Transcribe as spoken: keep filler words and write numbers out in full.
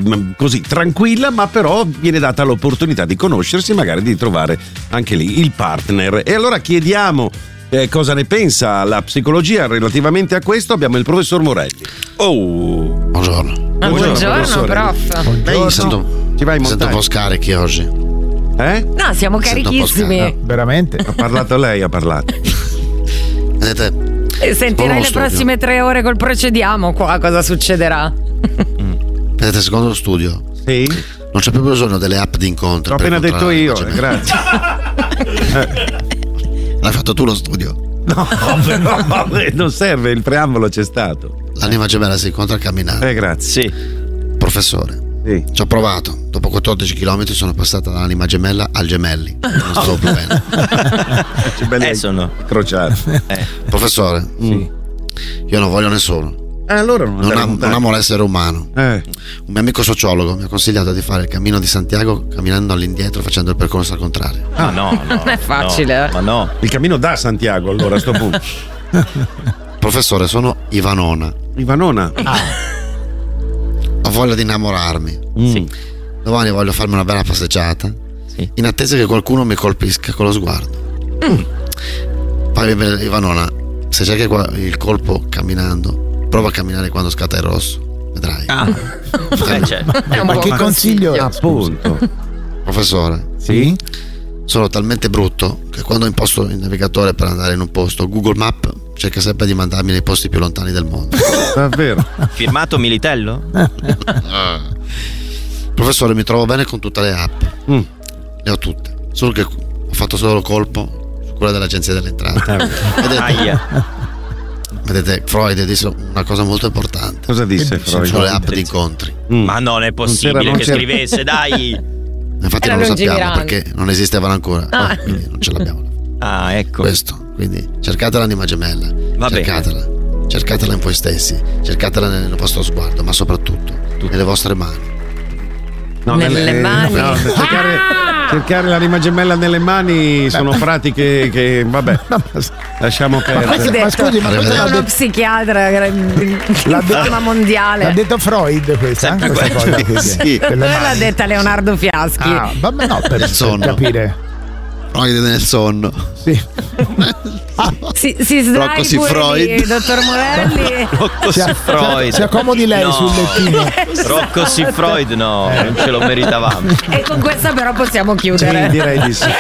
così tranquilla, ma però viene data l'opportunità di conoscersi, magari di trovare anche lì il partner. E allora chiediamo eh, cosa ne pensa la psicologia relativamente a questo. Abbiamo il professor Morelli. Oh, buongiorno. Ah, buongiorno, buongiorno prof. Buongiorno. Sento, Ci vai in sento un po' scarichi oggi. Eh? No, siamo carichissimi. No, veramente? Ha parlato lei, ha parlato. Vedete? E sentirai le studio. prossime tre ore col procediamo qua, cosa succederà? Vedete, secondo lo studio, sì? Non c'è più bisogno delle app di incontro. L'ho appena detto io, eh, grazie. L'hai fatto tu lo studio? No, però non serve, il preambolo c'è stato. L'anima gemella si incontra a camminare. Eh, grazie. Sì. Professore, sì. Ci ho provato. Dopo quattordici chilometri sono passata dall'anima gemella al gemelli. Non stavo più bene. Gemelli eh, sono crociati. Eh. Professore, sì. Io non voglio nessuno. Eh, allora non, non, am- non amo l'essere umano. Eh. Un mio amico sociologo mi ha consigliato di fare il cammino di Santiago camminando all'indietro, facendo il percorso al contrario. Ah, no, no. Non è facile. No, ma no. Il cammino da Santiago, allora, a sto punto. Professore, sono Ivanona. Ivanona? Ah. Ho voglia di innamorarmi. Mm. Sì. Domani voglio farmi una bella passeggiata. Sì. In attesa che qualcuno mi colpisca con lo sguardo. Mm. Poi, Ivanona, se cerchi il colpo camminando, prova a camminare quando scatta il rosso, vedrai. Ah. Eh, cioè. Ma, ma che consiglio? Appunto. Professore, sì? Sono talmente brutto che quando imposto il navigatore per andare in un posto, Google Maps cerca sempre di mandarmi nei posti più lontani del mondo. Davvero? Firmato Militello? Professore, mi trovo bene con tutte le app. Mm. Le ho tutte. Solo che ho fatto solo colpo su quella dell'Agenzia delle Entrate. Vedete? Vedete, Freud disse una cosa molto importante. Cosa disse Freud? Sulle app di incontri. Mm. Ma non è possibile non c'era, non che c'era. scrivesse, dai. Infatti Era non lo sappiamo lungimirante. perché non esistevano ancora. Ah. Oh, quindi non ce l'abbiamo. Ah, ecco. Questo. Quindi cercate l'anima gemella. Va bene. cercatela. Cercatela in voi stessi. Cercatela nel vostro sguardo, ma soprattutto nelle vostre mani. No, Nelle mani. No, cercare, Ah! cercare l'anima gemella nelle mani sono pratiche che, vabbè, lasciamo perdere. Ma scusi, ma cosa l'ha Uno detto? psichiatra L'ha di detto- fama mondiale. L'ha detto Freud questa, Sempre questa quello. cosa, quindi, Sì. per le Dove l'ha mani. detta Leonardo Fiaschi? Ah, vabbè, no, per, per sonno. capire. Freud nel sonno. Sì. Si, si sdrai Rocco pure Freud. lì, dottor Morelli. Rocco Si, si Freud. si accomodi lei No. sul lettino. Rocco si Freud, no, non ce lo meritavamo. E con questa però possiamo Sì, chiudere. direi di sì.